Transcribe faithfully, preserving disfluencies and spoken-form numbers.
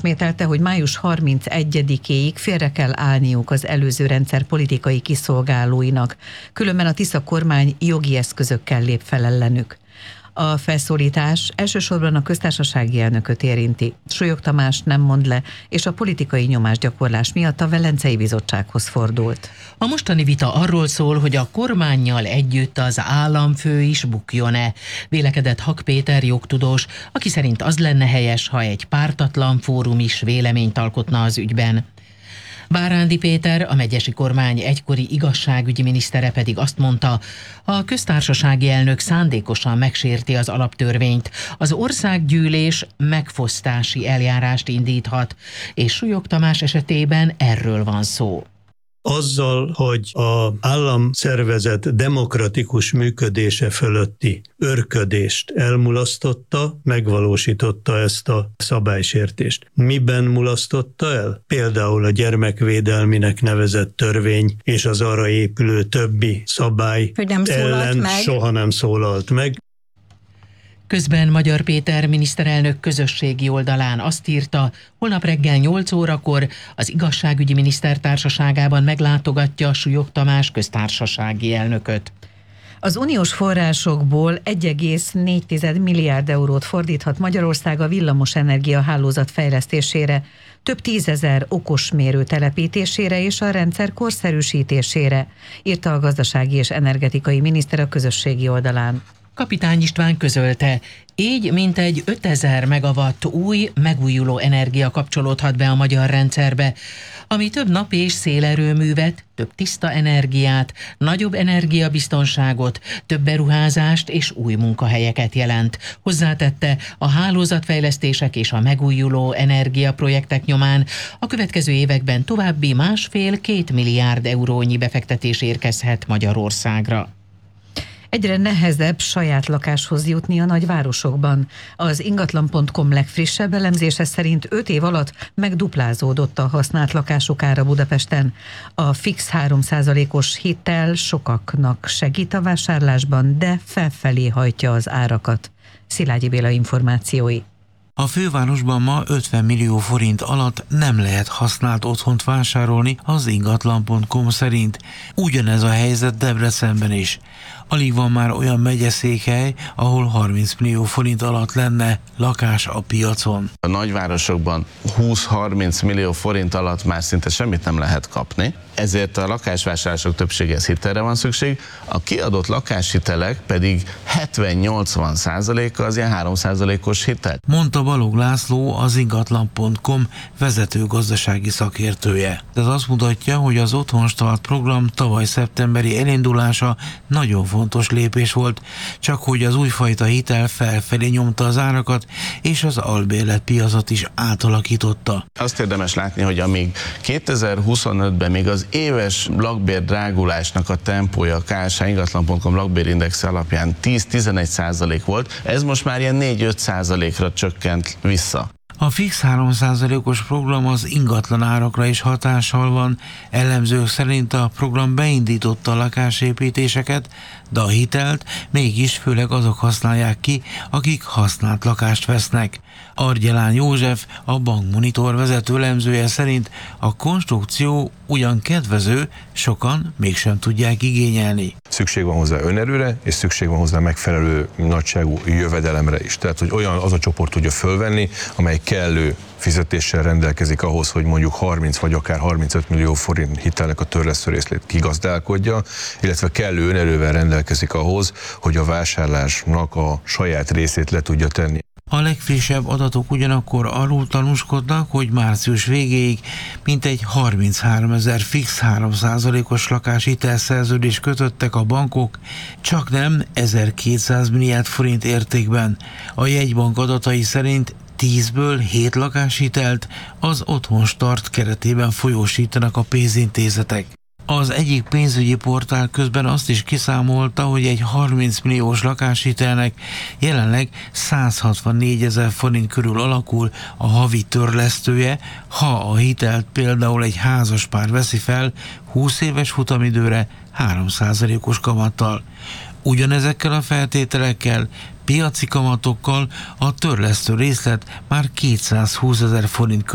megismételte, hogy május harmincegyedikéig félre kell állniuk az előző rendszer politikai kiszolgálóinak, különben a Tisza kormány jogi eszközökkel lép fel ellenük. A felszólítás elsősorban a köztársasági elnököt érinti. Súlyog Tamás nem mond le, és a politikai nyomásgyakorlás miatt a Velencei Bizottsághoz fordult. A mostani vita arról szól, hogy a kormánnyal együtt az államfő is bukjon-e, vélekedett Hak Péter jogtudós, aki szerint az lenne helyes, ha egy pártatlan fórum is véleményt alkotna az ügyben. Bárándi Péter, a megyesi kormány egykori igazságügyi minisztere pedig azt mondta, a köztársasági elnök szándékosan megsérti az alaptörvényt, az országgyűlés megfosztási eljárást indíthat, és Súlyog Tamás esetében erről van szó. Azzal, hogy az államszervezet demokratikus működése fölötti örködést elmulasztotta, megvalósította ezt a szabálysértést. Miben mulasztotta el? Például a gyermekvédelminek nevezett törvény és az arra épülő többi szabály ellen meg. soha nem szólalt meg. Közben Magyar Péter miniszterelnök közösségi oldalán azt írta, holnap reggel nyolc órakor az igazságügyi miniszter társaságában meglátogatja Súlyog Tamás köztársasági elnököt. Az uniós forrásokból egy egész négy milliárd eurót fordíthat Magyarország a villamosenergia hálózat fejlesztésére, több tízezer okosmérő telepítésére és a rendszer korszerűsítésére, írta a gazdasági és energetikai miniszter a közösségi oldalán. Kapitány István közölte, így mintegy ötezer megawatt új, megújuló energia kapcsolódhat be a magyar rendszerbe, ami több nap- és szélerőművet, több tiszta energiát, nagyobb energiabiztonságot, több beruházást és új munkahelyeket jelent. Hozzátette, a hálózatfejlesztések és a megújuló energiaprojektek nyomán a következő években további másfél-két milliárd eurónyi befektetés érkezhet Magyarországra. Egyre nehezebb saját lakáshoz jutni a nagyvárosokban. Az ingatlan pont com legfrissebb elemzése szerint öt év alatt megduplázódott a használt lakások ára Budapesten. A fix három százalékos hitel sokaknak segít a vásárlásban, de felfelé hajtja az árakat. Szilágyi Béla információi. A fővárosban ma ötven millió forint alatt nem lehet használt otthont vásárolni az ingatlan pont com szerint. Ugyanez a helyzet Debrecenben is. Alig van már olyan megyeszékhely, ahol harminc millió forint alatt lenne lakás a piacon. A nagyvárosokban húsz-harminc millió forint alatt már szinte semmit nem lehet kapni, ezért a lakásvásárlások többségéhez hitelre van szükség, a kiadott lakáshitelek pedig hetven-nyolcvan százaléka az ilyen három százalékos hitel. Mondta Balog László, az ingatlan pont com vezető gazdasági szakértője. Ez azt mutatja, hogy az Otthonstart program tavaly szeptemberi elindulása nagyon fontos lépés volt, csak hogy az újfajta hitel felfelé nyomta az árakat, és az albérletpiacot is átalakította. Azt érdemes látni, hogy amíg kétezer-huszonötben még az éves lakbér drágulásnak a tempója a ká es há ingatlan pont com lakbérindex alapján tíz-tizenegy százalék volt, ez most már ilyen négy-öt százalékra csökkent vissza. A fix három százalékos program az ingatlan árakra is hatással van. Elemzők szerint a program beindította a lakásépítéseket, de a hitelt mégis főleg azok használják ki, akik használt lakást vesznek. Argyelán József, a Bankmonitor vezető elemzője szerint a konstrukció ugyan kedvező, sokan mégsem tudják igényelni. Szükség van hozzá önerőre, és szükség van hozzá megfelelő nagyságú jövedelemre is. Tehát, hogy olyan az a csoport tudja fölvenni, amely kellő fizetéssel rendelkezik ahhoz, hogy mondjuk harminc vagy akár harmincöt millió forint hitelnek a törlesztő részét kigazdálkodja, illetve kellő önerővel rendelkezik ahhoz, hogy a vásárlásnak a saját részét le tudja tenni. A legfrissebb adatok ugyanakkor arról tanúskodnak, hogy március végéig mintegy harmincháromezer fix három százalékos lakáshitelszerződést kötöttek a bankok, csak nem ezerkétszáz milliárd forint értékben. A jegybank adatai szerint tízből hét lakáshitelt az Otthonstart keretében folyósítanak a pénzintézetek. Az egyik pénzügyi portál közben azt is kiszámolta, hogy egy harminc milliós lakáshitelnek jelenleg száz hatvannégy ezer forint körül alakul a havi törlesztője, ha a hitelt például egy házaspár veszi fel húsz éves futamidőre három százalékos kamattal. Ugyanezekkel a feltételekkel, piaci kamatokkal a törlesztő részlet már kétszázhúsz ezer forint